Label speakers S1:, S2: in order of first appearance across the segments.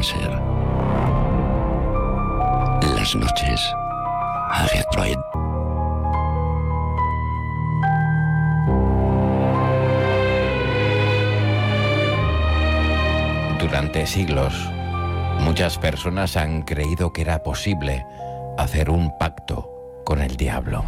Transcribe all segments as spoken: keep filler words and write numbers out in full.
S1: Spencer. Las noches a Detroit.
S2: Durante siglos, muchas personas han creído que era posible hacer un pacto con el diablo.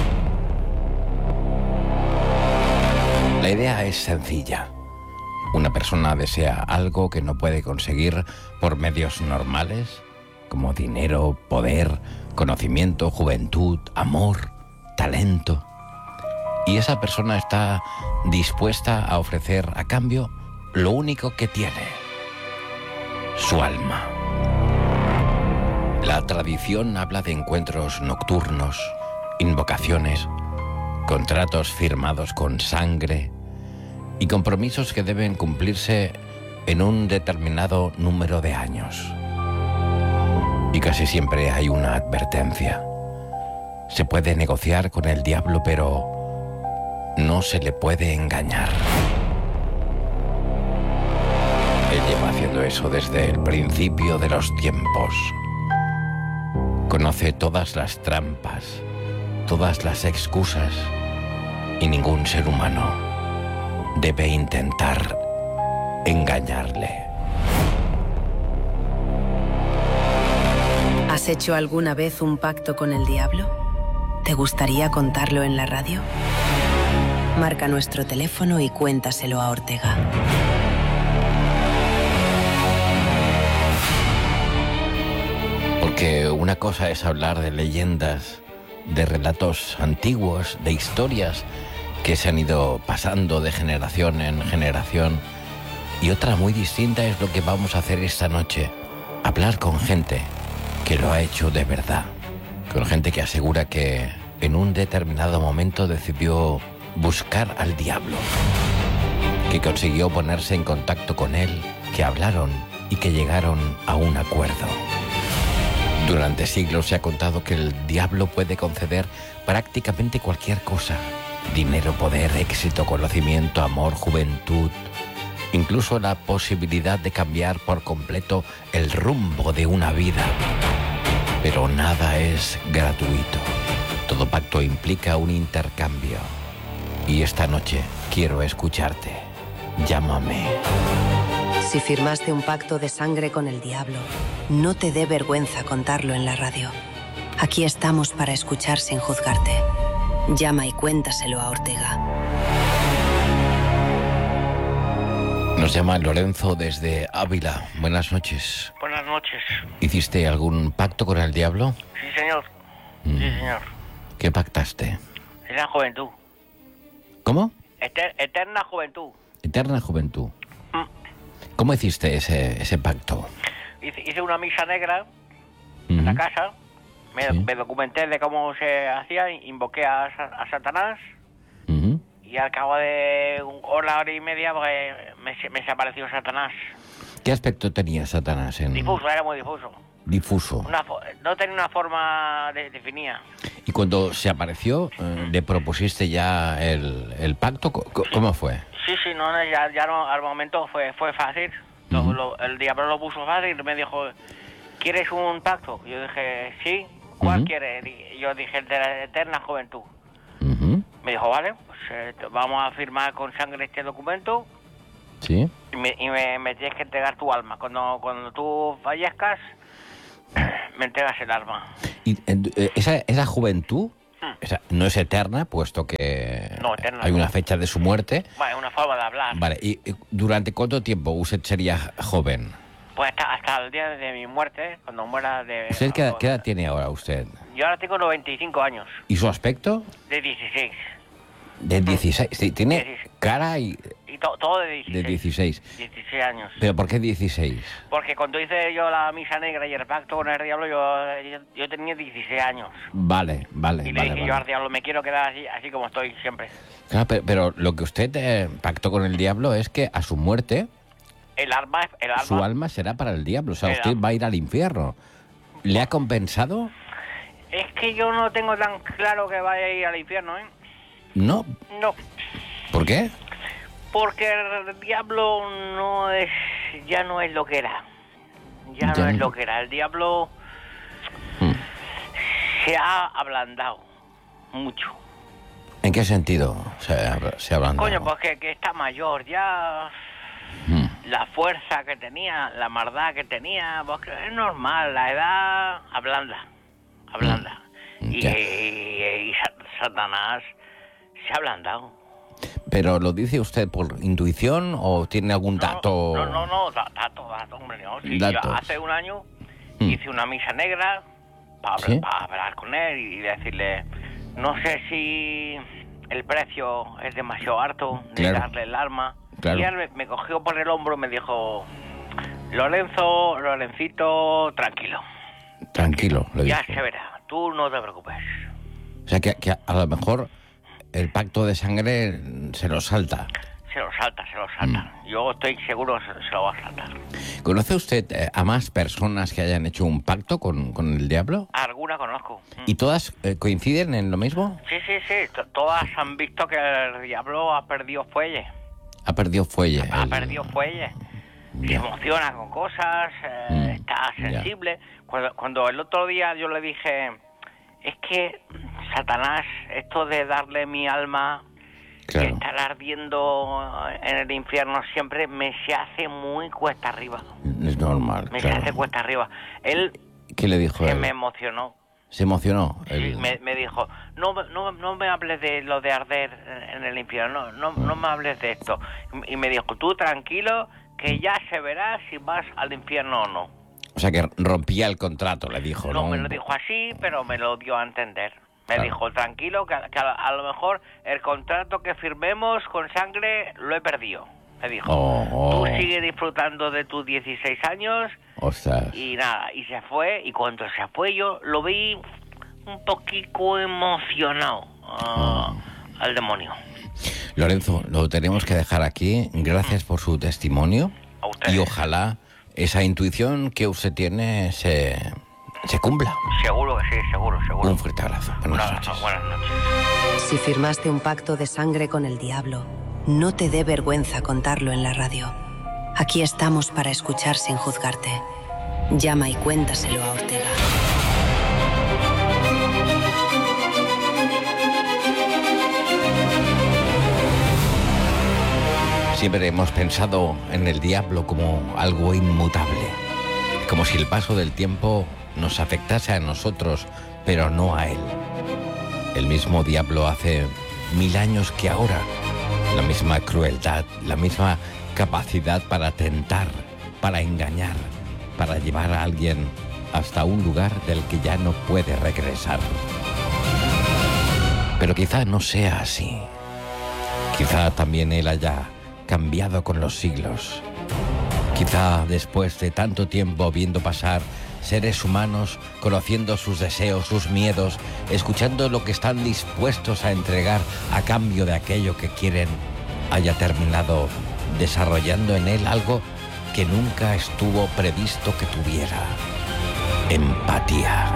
S2: La idea es sencilla. Una persona desea algo que no puede conseguir por medios normales, como dinero, poder, conocimiento, juventud, amor, talento. Y esa persona está dispuesta a ofrecer a cambio lo único que tiene: su alma. La tradición habla de encuentros nocturnos, invocaciones, contratos firmados con sangre y compromisos que deben cumplirse en un determinado número de años. Y casi siempre hay una advertencia. Se puede negociar con el diablo, pero no se le puede engañar. Él lleva haciendo eso desde el principio de los tiempos. Conoce todas las trampas, todas las excusas, y ningún ser humano debe intentar engañarle.
S3: ¿Has hecho alguna vez un pacto con el diablo? ¿Te gustaría contarlo en la radio? Marca nuestro teléfono y cuéntaselo a Ortega.
S2: Porque una cosa es hablar de leyendas, de relatos antiguos, de historias que se han ido pasando de generación en generación, y otra muy distinta es lo que vamos a hacer esta noche: hablar con gente que lo ha hecho de verdad, con gente que asegura que en un determinado momento decidió buscar al diablo, que consiguió ponerse en contacto con él, que hablaron y que llegaron a un acuerdo. Durante siglos se ha contado que el diablo puede conceder prácticamente cualquier cosa: dinero, poder, éxito, conocimiento, amor, juventud, incluso la posibilidad de cambiar por completo el rumbo de una vida. Pero nada es gratuito. Todo pacto implica un intercambio. Y esta noche quiero escucharte. Llámame.
S3: Si firmaste un pacto de sangre con el diablo, no te dé vergüenza contarlo en la radio. Aquí estamos para escuchar sin juzgarte. Llama y cuéntaselo a Ortega.
S2: Nos llama Lorenzo desde Ávila. Buenas noches.
S4: Buenas noches.
S2: ¿Hiciste algún pacto con el diablo?
S4: Sí, señor.
S2: Mm.
S4: Sí, señor.
S2: ¿Qué pactaste?
S4: Es la juventud.
S2: ¿Cómo?
S4: Eter- eterna juventud.
S2: Eterna juventud.
S4: Mm.
S2: ¿Cómo hiciste ese, ese pacto?
S4: Hice, hice una misa negra
S2: Uh-huh.
S4: en la casa. Me,
S2: Sí.
S4: me documenté de cómo se hacía, invoqué a, Sa- a Satanás,
S2: Uh-huh.
S4: y al cabo de un hora, hora y media, pues, me, me desapareció Satanás.
S2: ¿Qué aspecto tenía Satanás en...?
S4: Difuso, era muy difuso.
S2: Difuso.
S4: Una fo- no tenía una forma de- definida.
S2: Y cuando se apareció, eh, ¿le propusiste ya el, el pacto? Co- co- ¿Cómo fue?
S4: Sí, sí, no, no, ya, ya no, al momento fue, fue fácil. Lo-
S2: Ujú.
S4: lo- el diablo lo puso fácil y me dijo: ¿quieres un pacto? Yo dije: sí. ¿Cuál
S2: Ujú.
S4: quieres? Y yo dije: el de la eterna juventud.
S2: Uh-huh.
S4: Me dijo: vale, pues eh, te- vamos a firmar con sangre este documento
S2: ¿Sí?
S4: y me, y me, me tienes que entregar tu alma. Cuando, cuando tú fallezcas, me entregas el alma.
S2: Y eh, esa, esa juventud
S4: Hmm.
S2: esa, no es eterna, puesto que
S4: No, eterna
S2: hay
S4: no.
S2: una fecha de su muerte.
S4: Bueno, es una forma de hablar.
S2: Vale, ¿y y durante cuánto tiempo usted sería joven?
S4: Pues hasta, hasta el día de mi muerte, cuando muera de...
S2: ¿Usted qué, edad- qué edad tiene ahora usted?
S4: Yo ahora tengo noventa y cinco años,
S2: ¿Y su aspecto?
S4: de dieciséis.
S2: De dieciséis. Sí, tiene
S4: dieciséis.
S2: cara y
S4: Y to- todo de dieciséis.
S2: de dieciséis.
S4: dieciséis años.
S2: ¿Pero por qué dieciséis?
S4: Porque cuando hice yo la misa negra y el pacto con el diablo, yo, yo, yo tenía dieciséis años.
S2: Vale, vale,
S4: Y le
S2: vale.
S4: dije
S2: vale.
S4: yo al diablo: me quiero quedar así, así como estoy siempre.
S2: Claro, pero, pero lo que usted eh, pactó con el diablo es que a su muerte
S4: El alma, el alma...
S2: su alma será para el diablo. O sea,
S4: El
S2: usted
S4: alma.
S2: va a ir al infierno. ¿Le ha compensado?
S4: Es que yo no tengo tan claro que vaya a ir al infierno, ¿eh?
S2: No.
S4: No,
S2: ¿Por qué?
S4: porque el diablo no es... ya no es lo que era. ya,
S2: Ya
S4: no es
S2: no-
S4: lo que era. El diablo
S2: Mm.
S4: se ha ablandado mucho.
S2: ¿En qué sentido se ha, se ha ablandado?
S4: Coño, pues que, que está mayor ya.
S2: Mm.
S4: La fuerza que tenía, la maldad que tenía, pues que es normal, la edad ablanda, ablanda.
S2: Mm,
S4: Y,
S2: ya.
S4: y- y Sa- Satanás se ha ablandado.
S2: ¿Pero lo dice usted por intuición o tiene algún dato?
S4: No, no, no, da- dato, dato, hombre, no. Sí, yo
S2: Datos.
S4: hace un año
S2: Mm.
S4: hice una misa negra para
S2: ¿Sí?
S4: hablar con él y decirle, no sé si el precio es demasiado alto de
S2: Claro.
S4: darle el alma.
S2: Claro.
S4: Y él me, me cogió por el hombro y me dijo, Lorenzo, Lorencito, tranquilo,
S2: Tranquilo, lo
S4: ya
S2: dijo.
S4: se verá, tú no te preocupes.
S2: O sea, que, que a lo mejor el pacto de sangre se lo salta.
S4: Se lo salta, se lo salta.
S2: Mm.
S4: Yo estoy seguro que se, se lo va a saltar.
S2: ¿Conoce usted eh, a más personas que hayan hecho un pacto con, con el diablo?
S4: Alguna conozco. Mm.
S2: ¿Y todas eh, coinciden en lo mismo?
S4: Sí, sí, sí. T- Todas han visto que el diablo ha perdido fuelle.
S2: Ha perdido fuelle.
S4: Ha
S2: el-
S4: perdido fuelle. Se
S2: Ya.
S4: emociona con cosas, eh,
S2: Mm,
S4: está
S2: ya.
S4: sensible. Cuando, cuando el otro día yo le dije, es que Satanás, esto de darle mi alma y
S2: Claro.
S4: estar ardiendo en el infierno siempre me se hace muy cuesta arriba.
S2: Es normal,
S4: Me se
S2: claro.
S4: hace cuesta arriba. Él
S2: ¿Qué le dijo
S4: se
S2: él?
S4: me emocionó.
S2: ¿Se emocionó?
S4: Sí,
S2: él?
S4: me, me dijo, no, no, no me hables de lo de arder en el infierno, no, no, no me hables de esto. Y me dijo, tú tranquilo, que ya se verá si vas al infierno o no.
S2: O sea, que rompía el contrato, le dijo, ¿no?
S4: No me lo dijo así, pero me lo dio a entender. Me
S2: Claro.
S4: dijo, tranquilo, que, que a, a lo mejor el contrato que firmemos con sangre lo he perdido. Me dijo,
S2: Oh, oh.
S4: tú sigue disfrutando de tus dieciséis años
S2: Ostras.
S4: y nada, y se fue, y cuando se fue yo lo vi un poquito emocionado ah, al demonio.
S2: Lorenzo, lo tenemos que dejar aquí. Gracias por su testimonio.
S4: A ustedes.
S2: Y ojalá esa intuición que usted tiene se, se cumpla.
S4: Seguro que sí, seguro, seguro.
S2: Un fuerte abrazo. Buenas
S4: Nada,
S2: noches.
S4: buenas noches.
S3: Si firmaste un pacto de sangre con el diablo, no te dé vergüenza contarlo en la radio. Aquí estamos para escuchar sin juzgarte. Llama y cuéntaselo a Ortega.
S2: Siempre hemos pensado en el diablo como algo inmutable, como si el paso del tiempo nos afectase a nosotros, pero no a él. El mismo diablo hace mil años que ahora, la misma crueldad, la misma capacidad para tentar, para engañar, para llevar a alguien hasta un lugar del que ya no puede regresar. Pero quizá no sea así. Quizá también él haya cambiado con los siglos. Quizá después de tanto tiempo viendo pasar seres humanos, conociendo sus deseos, sus miedos, escuchando lo que están dispuestos a entregar a cambio de aquello que quieren, haya terminado desarrollando en él algo que nunca estuvo previsto que tuviera: empatía.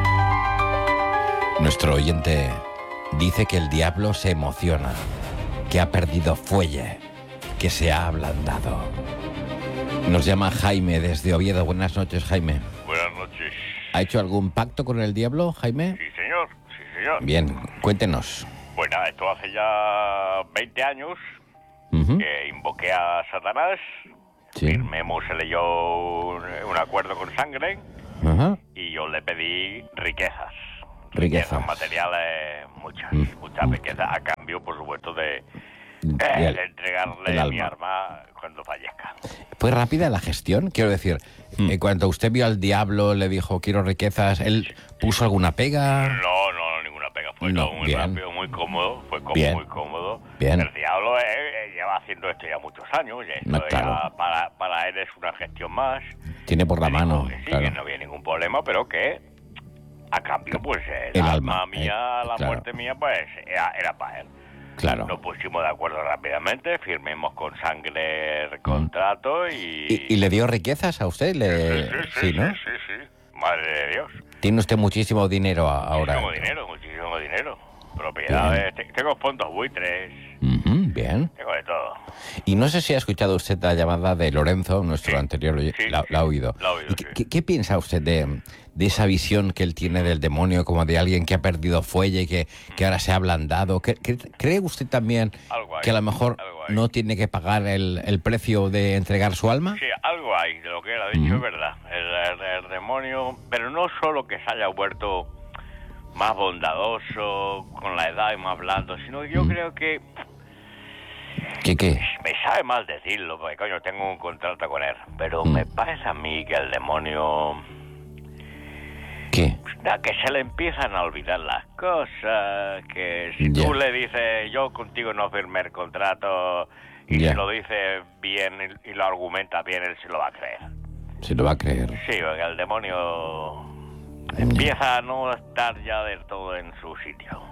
S2: Nuestro oyente dice que el diablo se emociona, que ha perdido fuelle, que se ha ablandado. Nos llama Jaime desde Oviedo. Buenas noches, Jaime.
S5: Buenas noches.
S2: ¿Ha hecho algún pacto con el diablo, Jaime?
S5: Sí, señor. Sí, señor.
S2: Bien, cuéntenos.
S5: Bueno, esto hace ya veinte años
S2: Ujú.
S5: que invoqué a Satanás.
S2: Sí.
S5: Firmemos, se leyó un, un acuerdo con sangre
S2: Ajá.
S5: y yo le pedí riquezas.
S2: Riquezas.
S5: materiales, muchas,
S2: Mm.
S5: muchas riquezas, a cambio, por supuesto, de, eh,
S2: Y el-
S5: de entregarle
S2: el
S5: mi
S2: alma.
S5: arma cuando fallezca.
S2: ¿Fue rápida la gestión? Quiero decir, en cuanto usted vio al diablo, le dijo, quiero riquezas, ¿él puso alguna pega?
S5: No, no, ninguna pega. Fue
S2: No,
S5: todo muy
S2: bien.
S5: rápido, muy cómodo. Fue como
S2: Bien.
S5: muy cómodo.
S2: Bien.
S5: El diablo eh, eh, lleva haciendo esto ya muchos años. Y esto
S2: No,
S5: ya
S2: claro.
S5: para, para él es una gestión más.
S2: Tiene por la
S5: Me dijo
S2: mano,
S5: que sí,
S2: claro.
S5: que no había ningún problema, pero que a cambio, pues el,
S2: El
S5: alma,
S2: alma,
S5: mía,
S2: eh,
S5: la
S2: claro.
S5: muerte mía, pues era, era para él.
S2: Claro.
S5: Nos pusimos de acuerdo rápidamente, firmemos con sangre el contrato y...
S2: ¿Y, y le dio riquezas a usted? Le...
S5: Sí, sí, sí,
S2: Sí, ¿no?
S5: sí, sí, sí. Madre de Dios.
S2: Tiene usted muchísimo dinero a- ahora.
S5: Muchísimo dinero, muchísimo dinero. Propiedades, te- tengo fondos buitres.
S2: Ujú, bien. Bien.
S5: Tengo de todo.
S2: Y no sé si ha escuchado usted la llamada de Lorenzo, nuestro
S5: Sí,
S2: anterior oyente.
S5: sí,
S2: la,
S5: sí,
S2: la ha oído.
S5: la he oído,
S2: ¿Y qué,
S5: sí.
S2: qué- qué piensa usted de, de esa visión que él tiene del demonio como de alguien que ha perdido fuelle, que, que ahora se ha ablandado? ¿Cree, cree- cree usted también
S5: Algo hay,
S2: que a lo mejor
S5: algo hay.
S2: no tiene que pagar el, el precio de entregar su alma?
S5: Sí, algo hay de lo que él ha dicho,
S2: Ujú.
S5: es verdad. El, el- el demonio, pero no solo que se haya vuelto más bondadoso con la edad y más blando, sino que yo creo que
S2: ¿Qué qué?
S5: me sabe mal decirlo, porque coño, tengo un contrato con él, pero
S2: Mm.
S5: me parece a mí que el demonio,
S2: ¿Qué?
S5: da, que se le empiezan a olvidar las cosas, que si
S2: Ya.
S5: tú le dices, yo contigo no firmé el contrato, y
S2: Ya.
S5: si lo dices bien y, y lo argumenta bien, él se lo va a creer.
S2: Se lo va a creer.
S5: Sí, porque el demonio empieza a no estar ya del todo en su sitio.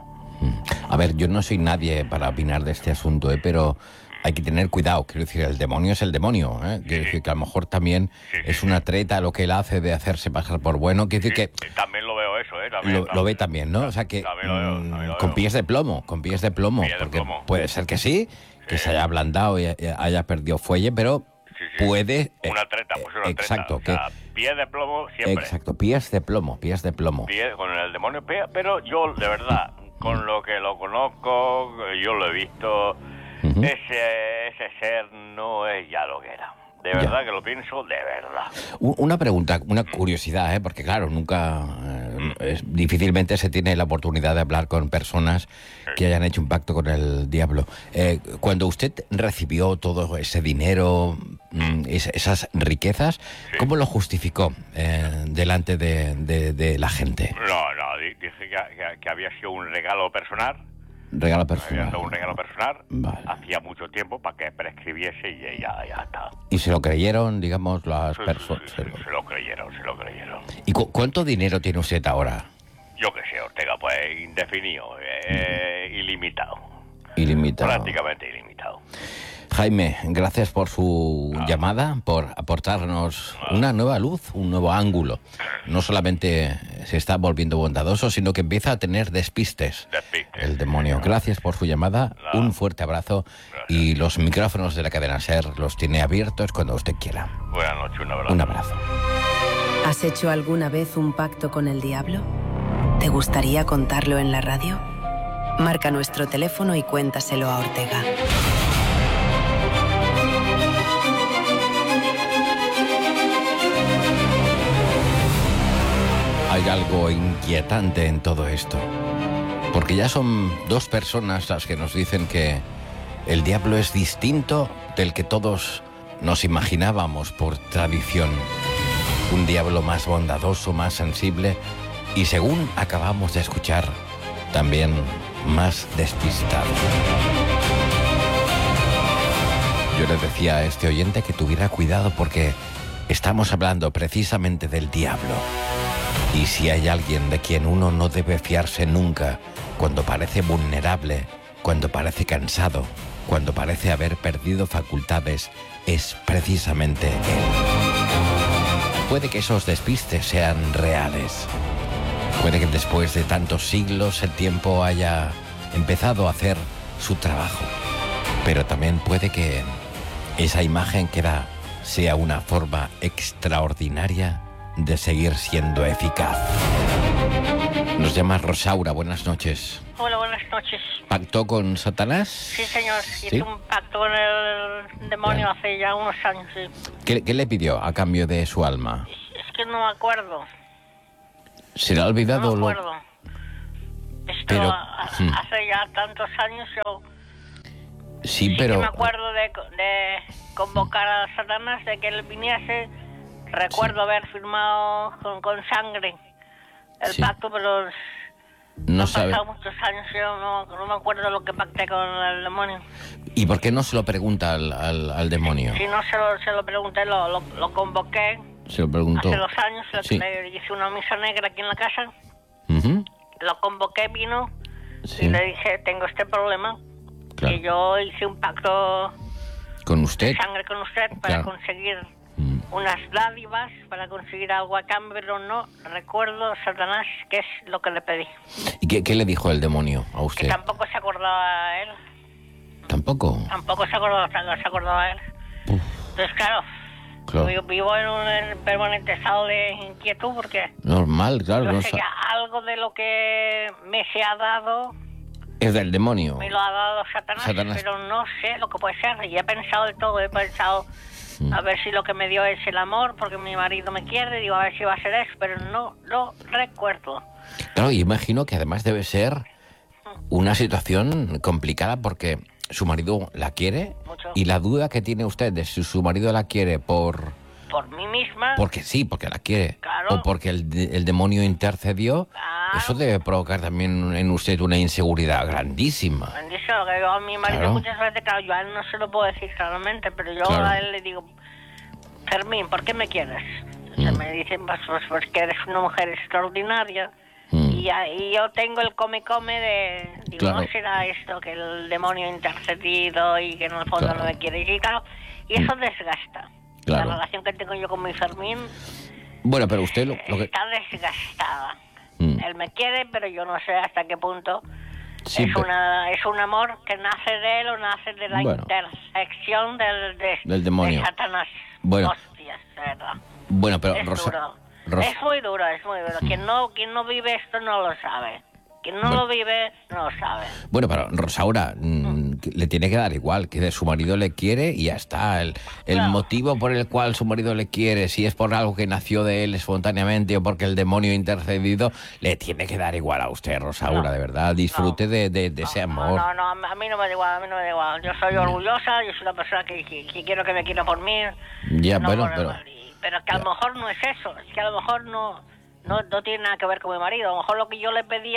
S2: A ver, yo no soy nadie para opinar de este asunto, ¿eh? Pero hay que tener cuidado. Quiero decir, el demonio es el demonio. ¿eh? Quiero decir que a lo mejor también
S5: Sí, sí,
S2: es una treta lo que él hace de hacerse pasar por bueno. Quiero decir que
S5: Sí, también lo veo eso, ¿eh? También,
S2: lo, lo ve también, ¿no? O sea que
S5: También lo veo,
S2: mm,
S5: también lo
S2: con
S5: veo.
S2: pies de plomo, con pies de plomo.
S5: Pies de
S2: porque
S5: plomo.
S2: puede ser que sí, que
S5: Sí.
S2: se haya ablandado y haya perdido fuelle, pero
S5: Sí, sí.
S2: puede...
S5: Una
S2: eh,
S5: treta, pues una
S2: exacto,
S5: treta. O sea, pie de plomo siempre.
S2: Exacto, pies de plomo, pies de plomo.
S5: Pie con el demonio, pie, pero yo, de verdad, con lo que lo conozco, yo lo he visto,
S2: Ujú.
S5: ese, ese ser no es ya lo que era. De
S2: Ya.
S5: verdad que lo pienso, de verdad.
S2: U- Una pregunta, una curiosidad, ¿eh? Porque claro, nunca, eh, es- difícilmente se tiene la oportunidad de hablar con personas que hayan hecho un pacto con el diablo. Eh, cuando usted recibió todo ese dinero, mm, es- esas riquezas, ¿cómo lo justificó eh, delante de, de- de la gente?
S5: No, no, di- dije que, que- que había sido un regalo personal.
S2: Regalo
S5: Había
S2: personal.
S5: sido un regalo personal.
S2: Vale.
S5: Hacía mucho tiempo para que prescribiese y ya, ya está.
S2: ¿Y se lo creyeron, digamos, las
S5: Sí, sí,
S2: personas?
S5: sí, sí, se lo creyeron, se lo creyeron.
S2: ¿Y cu- cuánto dinero tiene usted ahora?
S5: Yo qué sé, Ortega, pues indefinido, eh, ilimitado.
S2: Ilimitado.
S5: Prácticamente ilimitado.
S2: Jaime, gracias por su llamada, por aportarnos una nueva luz, un nuevo ángulo. No solamente se está volviendo bondadoso, sino que empieza a tener despistes.
S5: Despistes,
S2: El
S5: sí,
S2: demonio.
S5: señor.
S2: Gracias por su llamada,
S5: Nada.
S2: un fuerte abrazo y los micrófonos de la cadena SER los tiene abiertos cuando usted quiera.
S5: Buenas noches, un abrazo.
S2: Un abrazo.
S3: ¿Has hecho alguna vez un pacto con el diablo? ¿Te gustaría contarlo en la radio? Marca nuestro teléfono y cuéntaselo a Ortega.
S2: Hay algo inquietante en todo esto, porque ya son dos personas las que nos dicen que el diablo es distinto del que todos nos imaginábamos por tradición. Un diablo más bondadoso, más sensible y, según acabamos de escuchar, también más despistado. Yo le decía a este oyente que tuviera cuidado porque estamos hablando precisamente del diablo. Y si hay alguien de quien uno no debe fiarse nunca, cuando parece vulnerable, cuando parece cansado, cuando parece haber perdido facultades, es precisamente él. Puede que esos despistes sean reales. Puede que después de tantos siglos el tiempo haya empezado a hacer su trabajo. Pero también puede que esa imagen que da sea una forma extraordinaria de seguir siendo eficaz. Nos llama Rosaura, buenas noches.
S6: Hola, buenas noches.
S2: ¿Pactó con Satanás?
S6: Sí, señor. Hice
S2: ¿Sí?
S6: un pacto con el demonio
S2: Bien.
S6: hace ya unos años, sí.
S2: ¿Qué, qué le pidió a cambio de su alma?
S6: Es que no me acuerdo.
S2: ¿Se le ha
S6: No
S2: olvidado
S6: me
S2: lo...?
S6: acuerdo. Esto
S2: Pero,
S6: a-
S2: hmm.
S6: hace ya tantos años yo
S2: Sí,
S6: sí
S2: pero...
S6: que me acuerdo de, de convocar a Satanás, de que él viniese. Recuerdo haber firmado con, con sangre el
S2: Sí.
S6: pacto, pero
S2: No
S6: han
S2: sabe.
S6: pasado muchos años. Yo no, no me acuerdo lo que pacté con el demonio.
S2: ¿Y por qué no se lo pregunta al, al, al demonio?
S6: Si no se lo, se lo pregunté, lo, lo, lo convoqué.
S2: Se lo preguntó.
S6: Hace dos años le-
S2: Sí.
S6: le hice una misa negra aquí en la casa,
S2: Ujú.
S6: lo convoqué, vino
S2: Sí,
S6: y le dije, tengo este problema,
S2: claro.
S6: y yo hice un pacto
S2: ¿Con
S6: de
S2: usted?
S6: sangre con usted para
S2: Claro.
S6: conseguir
S2: Mm.
S6: unas dádivas, para conseguir algo a cambio, pero no recuerdo, Satanás, qué es lo que le pedí.
S2: ¿Y qué, qué le dijo el demonio a
S6: Que
S2: usted?
S6: tampoco se acordaba él.
S2: Tampoco tampoco.
S6: Tampoco se acordaba, se acordaba él.
S2: Uf,
S6: Entonces, claro,
S2: claro.
S6: yo vivo en un en permanente estado de inquietud porque
S2: Normal, claro.
S6: yo
S2: No
S6: sé
S2: sa-
S6: que algo de lo que me se ha dado,
S2: es del demonio.
S6: me lo ha dado Satanás,
S2: Satanás.
S6: pero no sé lo que puede ser. Y he pensado de todo, he pensado
S2: Mm.
S6: a ver si lo que me dio es el amor, porque mi marido me quiere, digo, a ver si va a ser eso, pero no lo recuerdo.
S2: Claro, y imagino que además debe ser una situación complicada porque su marido la quiere
S6: Mucho.
S2: y la duda que tiene usted de si su marido la quiere por
S6: Por mí misma,
S2: porque sí, porque la quiere,
S6: Claro.
S2: o porque el, de- el demonio intercedió,
S6: Claro.
S2: eso debe provocar también en usted una inseguridad grandísima.
S6: han dicho que yo a mi marido
S2: Claro.
S6: muchas veces, claro, yo a él no se lo puedo decir claramente, pero yo
S2: Claro.
S6: a él le digo, Fermín, ¿por qué me quieres? O sea,
S2: Mm.
S6: me dicen, pues, pues, pues que eres una mujer extraordinaria.
S2: Mm.
S6: Y, ya- y yo tengo el come-come de... Digo,
S2: Claro.
S6: ¿no será esto que el demonio ha intercedido y que en el fondo
S2: Claro.
S6: no me quiere? Y claro, y eso desgasta.
S2: Claro.
S6: La relación que tengo yo con mi Fermín
S2: Bueno, pero usted lo, lo que...
S6: está desgastada.
S2: Mm.
S6: Él me quiere, pero yo no sé hasta qué punto
S2: Sí,
S6: es,
S2: pero-
S6: una, es un amor que nace de él o nace de la
S2: Bueno.
S6: intersección del, de,
S2: Del demonio.
S6: de Satanás.
S2: Bueno.
S6: Hostias, de verdad.
S2: Bueno, pero
S6: es
S2: Rosa...
S6: duro.
S2: Rosa-
S6: Es muy duro, es muy duro. Quien, no, quien no vive esto no lo sabe. Quien no
S2: Bueno.
S6: lo vive no lo sabe.
S2: Bueno, pero Rosaura, mm, que le tiene que dar igual, que su marido le quiere y ya está. El, el
S6: Claro.
S2: motivo por el cual su marido le quiere, si es por algo que nació de él espontáneamente o porque el demonio ha intercedido, le tiene que dar igual a usted, Rosaura,
S6: No.
S2: de verdad. Disfrute de, de- de ese
S6: No,
S2: amor.
S6: no, no, a mí no me da igual, a mí no me da igual. Yo soy orgullosa, yo soy una persona que, que- que quiero que me quiera por mí.
S2: Ya,
S6: no
S2: bueno,
S6: por-
S2: pero...
S6: y- pero que a lo
S2: ya.
S6: mejor no es eso, es que a lo mejor no, no, no tiene nada que ver con mi marido. A lo mejor lo que yo le pedí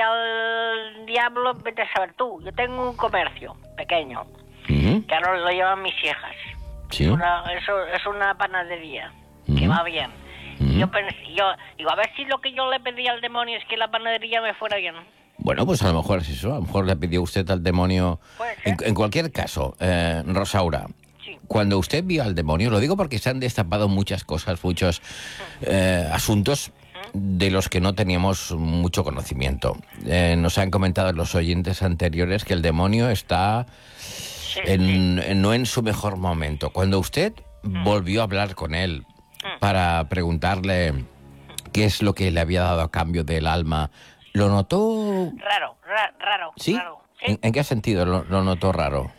S6: al diablo, vete a saber tú. Yo tengo un comercio pequeño,
S2: Ujú,
S6: que ahora lo llevan mis hijas.
S2: Sí.
S6: Es una, eso, es una panadería que
S2: Ujú.
S6: va bien.
S2: Ujú.
S6: Yo pensé, yo digo, a ver si lo que yo le pedí al demonio es que la panadería me fuera bien.
S2: Bueno, pues a lo mejor es eso. A lo mejor le pidió usted al demonio...
S6: Puede ser.
S2: En, en cualquier caso, eh, Rosaura,
S6: Sí.
S2: cuando usted vio al demonio, lo digo porque se han destapado muchas cosas, muchos eh, asuntos de los que no teníamos mucho conocimiento. Eh, nos han comentado los oyentes anteriores que el demonio está
S6: Sí,
S2: en- en- no en su mejor momento. Cuando usted volvió a hablar con él para preguntarle qué es lo que le había dado a cambio del alma, ¿lo notó?
S6: Raro, ra- raro,
S2: ¿Sí?
S6: raro. Sí.
S2: ¿En, en qué sentido lo, lo notó raro?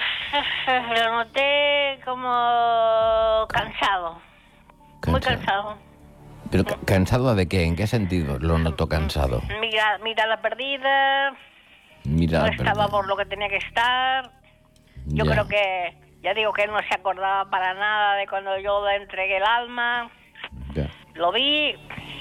S6: Lo noté como cansado. Muy
S2: Cansado.
S6: cansado.
S2: ¿Pero ca- cansado de qué? ¿En qué sentido lo notó cansado?
S6: Mira, mirada perdida,
S2: Mira,
S6: no estaba por lo que tenía que estar. Yo creo que, ya digo que él no se acordaba para nada de cuando yo le entregué el alma. Lo vi,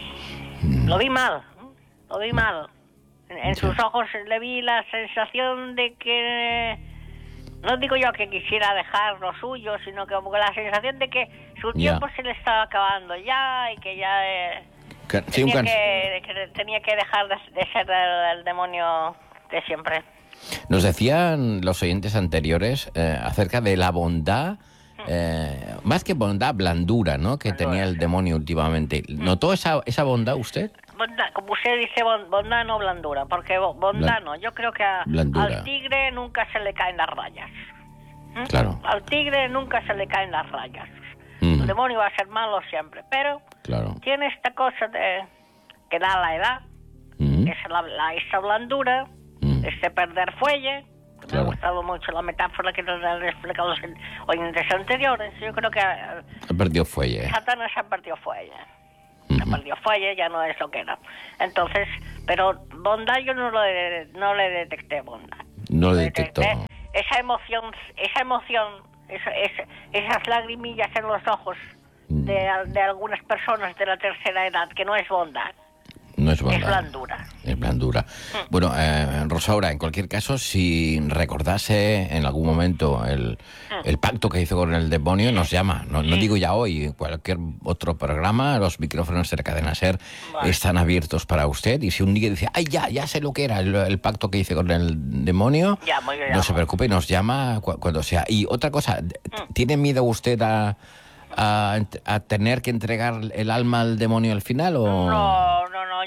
S6: lo vi mal, lo vi mal. En, en sus ojos le vi la sensación de que, no digo yo que quisiera dejar lo suyo, sino que como que la sensación de que su
S2: Ya.
S6: tiempo se le estaba acabando ya y que ya eh,
S2: Ca- sí, un
S6: tenía,
S2: cans-
S6: que, que tenía que dejar de, de ser el, el demonio de siempre.
S2: Nos decían los oyentes anteriores eh, acerca de la bondad, eh, más que bondad, blandura, ¿no? Que
S6: Blandura,
S2: tenía el
S6: sí.
S2: demonio últimamente. ¿Notó esa, esa bondad usted?
S6: Bondad, como usted dice, bon- bondad no blandura, porque bo- bondad
S2: Blan-
S6: no. Yo creo que a-
S2: Blandura.
S6: al tigre nunca se le caen las rayas. ¿Mm?
S2: Claro.
S6: Al tigre nunca se le caen las rayas.
S2: Mm.
S6: El demonio va a ser malo siempre, pero
S2: Claro.
S6: tiene esta cosa de que da la edad,
S2: Mm,
S6: es la, la- esa blandura,
S2: mm.
S6: este perder fuelle. Me
S2: Claro.
S6: ha gustado mucho la metáfora que nos han explicado los oyentes anteriores. Yo creo que eh,
S2: Ha perdido fuelle.
S6: Satanás ha perdido fuelle.
S2: Ujú.
S6: Ha perdido fuelle, ya no es lo que era. Entonces, pero bondad yo no, lo de- no le detecté bondad.
S2: No lo
S6: Le
S2: detectó.
S6: Esa emoción, esa emoción, esa- esa- esas lagrimillas en los ojos
S2: Mm.
S6: de, de algunas personas de la tercera edad, que no es bondad,
S2: No es bondad.
S6: es blandura.
S2: Es blandura. Bueno, eh, Rosaura, en cualquier caso, si recordase en algún momento el, el pacto que hizo con el demonio, nos llama. No, no digo ya hoy, en cualquier otro programa, los micrófonos de la cadena SER
S6: Vale.
S2: están abiertos para usted. Y si un día dice, ay, ya, ya sé lo que era el, el pacto que hice con el demonio,
S6: Llamo, yo
S2: no
S6: llamo.
S2: se preocupe, nos llama cu- cuando sea. Y otra cosa, ¿tiene miedo usted a, a, a tener que entregar el alma al demonio al final? O...
S6: No, no, no,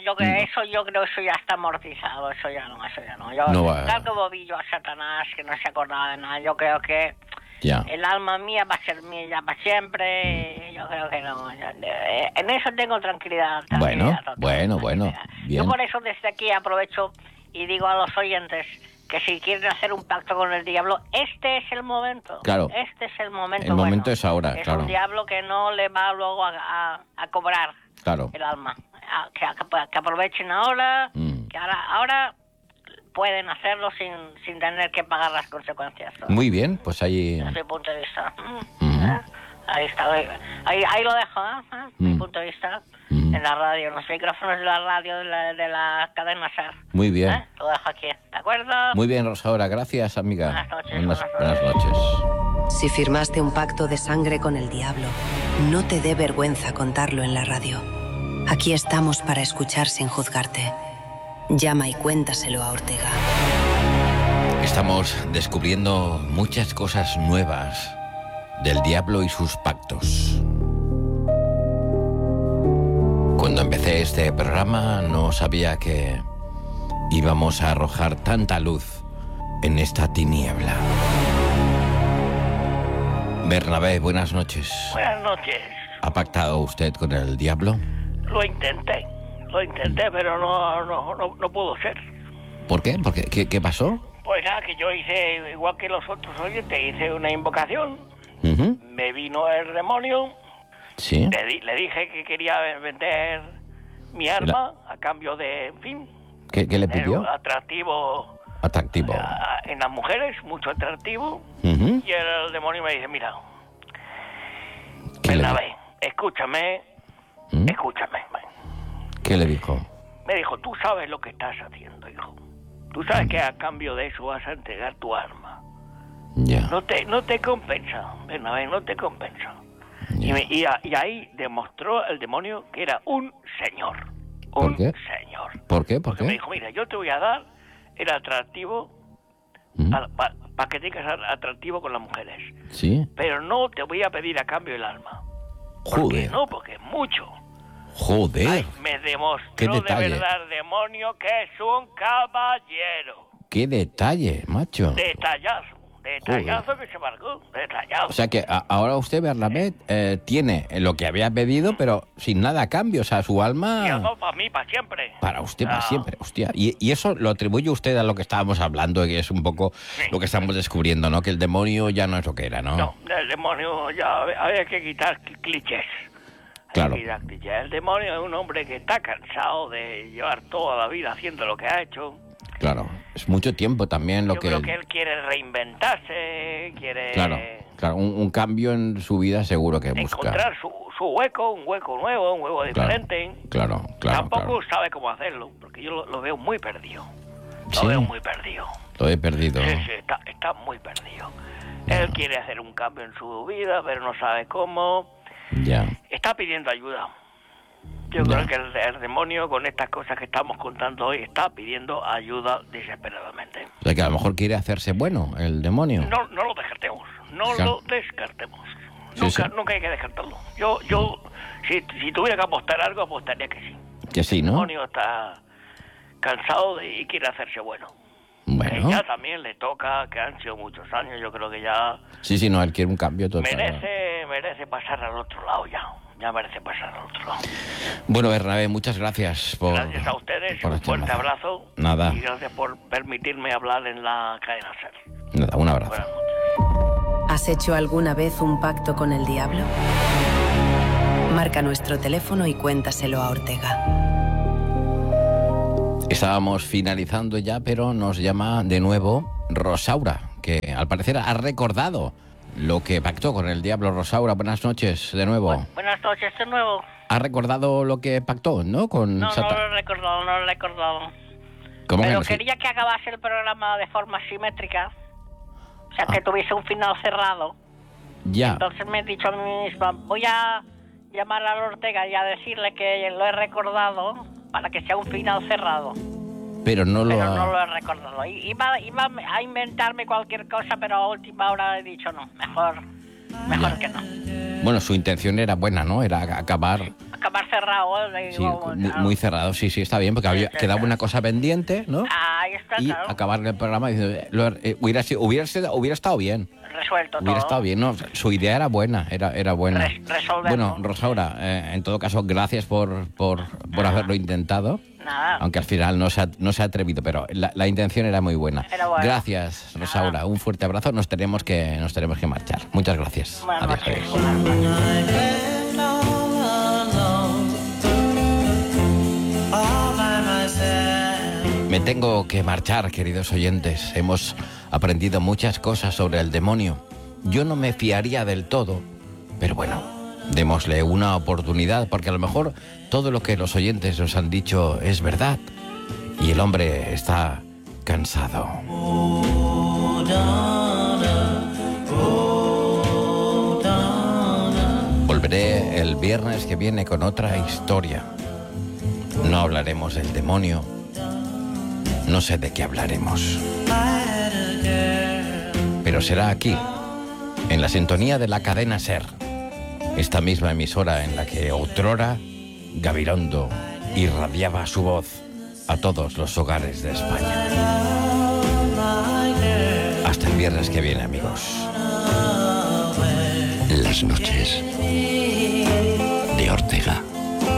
S6: yo creo, eso yo creo eso ya está amortizado, eso ya no, eso ya no. Yo,
S2: No va.
S6: tal como vi yo a Satanás, que no se acordaba de nada, yo creo que
S2: Ya.
S6: el alma mía va a ser mía ya para siempre, yo creo que no. ya, eh, en eso tengo tranquilidad. tranquilidad
S2: Bueno,
S6: total,
S2: bueno, bueno,
S6: tranquilidad.
S2: bien.
S6: Yo por eso desde aquí aprovecho y digo a los oyentes que si quieren hacer un pacto con el diablo, este es el momento.
S2: Claro.
S6: Este es el momento.
S2: El
S6: bueno.
S2: momento es ahora,
S6: Es
S2: claro.
S6: un diablo que no le va luego a, a, a cobrar
S2: Claro.
S6: el alma. A- que, que aprovechen ahora,
S2: Mm.
S6: que ahora, ahora pueden hacerlo sin, sin tener que pagar las consecuencias.
S2: Muy bien, pues ahí...
S6: Desde mi punto de vista. Mm.
S2: Ujú.
S6: ¿Eh? Ahí está, ahí, ahí, ahí lo dejo, ¿eh? ¿Eh? Mi
S2: Mm.
S6: punto de vista.
S2: Mm.
S6: En la radio, en los micrófonos de la radio de la, de la cadena SER.
S2: Muy bien.
S6: ¿Eh? Lo dejo aquí, ¿de acuerdo?
S2: Muy bien, Rosaura, gracias, amiga.
S6: Buenas noches,
S2: Buenas,
S6: buenas
S2: buenas noches.
S3: Si firmaste un pacto de sangre con el diablo, no te dé vergüenza contarlo en la radio. Aquí estamos para escuchar sin juzgarte. Llama y cuéntaselo a Ortega.
S2: Estamos descubriendo muchas cosas nuevas del diablo y sus pactos. Cuando empecé este programa no sabía que íbamos a arrojar tanta luz en esta tiniebla. Bernabé, buenas noches.
S4: Buenas noches.
S2: ¿Ha pactado usted con el diablo?
S4: Lo intenté, lo intenté, pero no, no, no, no pudo ser.
S2: ¿Por qué? ¿Por qué? ¿Qué, qué pasó?
S4: Pues nada, que yo hice, igual que los otros oyentes, hice una invocación,
S2: Ujú.
S4: me vino el demonio,
S2: Sí.
S4: le, di- le dije que quería vender mi arma a cambio de, en fin,
S2: ¿Qué, qué le
S4: de
S2: pidió?
S4: un atractivo
S2: Atractivo.
S4: a- en las mujeres, mucho atractivo.
S2: Ujú.
S4: Y el demonio me dice, mira,
S2: ¿Qué le,
S4: Bernabé, escúchame,
S2: ¿Mm?
S4: escúchame.
S2: ¿Qué le dijo?
S4: Me dijo, tú sabes lo que estás haciendo, hijo. Tú sabes que a cambio de eso vas a entregar tu arma.
S2: Ya.
S4: No te, no te compensa, Bernabé, no te compensa. Y,
S2: ya.
S4: me- y a- y ahí demostró el demonio que era un señor.
S2: ¿Por
S4: Un
S2: qué?
S4: señor.
S2: ¿Por qué? ¿Por
S4: Porque me
S2: qué?
S4: dijo, mira, yo te voy a dar el atractivo
S2: ¿Mm?
S4: para que tengas a- atractivo con las mujeres.
S2: Sí.
S4: Pero no te voy a pedir a cambio el alma. ¿Por qué
S2: Joder.
S4: no? Porque es mucho.
S2: Joder.
S4: Ay, me
S2: Qué
S4: demostró de
S2: detalle.
S4: verdad el demonio que es un caballero.
S2: Qué detalle, macho.
S4: Detallazo. Detallazo que se marcó. Detallazo.
S2: O sea que a- ahora usted, Bernabé, eh, tiene lo que había pedido, pero sin nada a cambio. O sea, su
S4: Y
S2: alma...
S4: eso para mí, para siempre.
S2: Para usted, para
S4: Ah.
S2: siempre, hostia. Y, y eso lo atribuye usted a lo que estábamos hablando, que es un poco lo que estamos descubriendo, ¿no? Que el demonio ya no es lo que era, ¿no?
S4: No, el demonio ya había que quitar cl- clichés. Hay
S2: Claro.
S4: que quitar clichés. El demonio es un hombre que está cansado de llevar toda la vida haciendo lo que ha hecho.
S2: Claro. Es mucho tiempo también lo
S4: Yo
S2: que...
S4: creo que él quiere reinventarse, quiere
S2: Claro, claro. Un, un cambio en su vida seguro que busca.
S4: encontrar su, su hueco, un hueco nuevo, un hueco diferente.
S2: Claro, claro,
S4: Tampoco
S2: claro.
S4: sabe cómo hacerlo, porque yo lo, lo veo muy perdido. Lo
S2: Sí.
S4: veo muy perdido.
S2: Lo he perdido.
S4: Sí, sí, está, está muy perdido. Él quiere hacer un cambio en su vida, pero no sabe cómo.
S2: Ya.
S4: Está pidiendo ayuda. Yo
S2: Ya.
S4: creo que el, el demonio, con estas cosas que estamos contando hoy, está pidiendo ayuda desesperadamente.
S2: O sea que a lo mejor quiere hacerse bueno, el demonio.
S4: No, no lo descartemos, no
S2: Claro.
S4: lo descartemos.
S2: Sí,
S4: Nunca,
S2: sí.
S4: nunca hay que descartarlo. Yo, yo, si, si tuviera que apostar algo, apostaría que sí.
S2: Que sí,
S4: El
S2: ¿no?
S4: demonio está cansado de, y quiere hacerse bueno. Que
S2: Bueno.
S4: ya también le toca, que han sido muchos años, yo creo que ya
S2: Sí, sí, no, él quiere un cambio total.
S4: merece, merece pasar al otro lado ya. Ya merece pasar al otro lado.
S2: Bueno, Bernabé, muchas gracias por...
S4: Gracias a ustedes,
S2: por
S4: un
S2: este
S4: fuerte
S2: abrazo.
S4: abrazo.
S2: Nada.
S4: Y gracias por permitirme hablar en la cadena SER.
S2: Nada, un abrazo.
S4: Buenas noches.
S3: ¿Has hecho alguna vez un pacto con el diablo? Marca nuestro teléfono y cuéntaselo a Ortega.
S2: Estábamos finalizando ya, pero nos llama de nuevo Rosaura, que al parecer ha recordado lo que pactó con el diablo. Rosaura, buenas noches de nuevo.
S6: Bu- buenas noches de nuevo.
S2: ¿Ha recordado lo que pactó, no? Con
S6: No, no
S2: Satan.
S6: lo he recordado, no lo he recordado.
S2: ¿Cómo que
S6: Pero
S2: no? Sí.
S6: quería que acabase el programa de forma simétrica. O sea, que
S2: Ah.
S6: tuviese un final cerrado.
S2: Ya,
S6: Entonces me he dicho a mí misma, voy a llamar a Ortega y a decirle que lo he recordado para que sea un final cerrado.
S2: pero no lo
S6: Pero
S2: ha...
S6: no lo he recordado. I- Iba, iba a inventarme cualquier cosa, pero a última hora he dicho no, mejor, mejor
S2: Ya.
S6: que no.
S2: Bueno, su intención era buena, ¿no? Era acabar...
S6: Acabar más cerrado. ¿eh?
S2: Sí,
S6: Digo,
S2: muy,
S6: claro.
S2: muy cerrado, sí, sí, está bien, porque había,
S6: sí,
S2: quedaba
S6: sí.
S2: una cosa pendiente, ¿no?
S6: Ahí está,
S2: Y
S6: claro.
S2: acabar el programa diciendo, eh, lo- eh, hubiera, sido- hubiera, sido- hubiera estado bien.
S6: Resuelto
S2: Hubiera
S6: todo.
S2: estado bien, ¿no? Su idea era buena, era, era buena.
S6: Res- resolverlo.
S2: Bueno, Rosaura, eh, en todo caso, gracias por, por, por haberlo intentado.
S6: Nada.
S2: Aunque al final no se ha, no se ha atrevido, pero la, la intención era muy buena.
S6: Era buena.
S2: Gracias, Rosaura. Un fuerte abrazo. Nos tenemos que, nos tenemos que marchar. Muchas gracias.
S6: Buenas
S2: Adiós,
S6: noches.
S2: adiós.
S6: Buenas noches.
S2: Me tengo que marchar, queridos oyentes. Hemos aprendido muchas cosas sobre el demonio. Yo no me fiaría del todo, pero bueno, démosle una oportunidad, porque a lo mejor todo lo que los oyentes nos han dicho es verdad y el hombre está cansado. Volveré el viernes que viene con otra historia. No hablaremos del demonio. No sé de qué hablaremos. Pero será aquí, en la sintonía de la cadena SER, esta misma emisora en la que otrora Gabilondo irradiaba su voz a todos los hogares de España. Hasta el viernes que viene, amigos.
S1: Las noches de Ortega.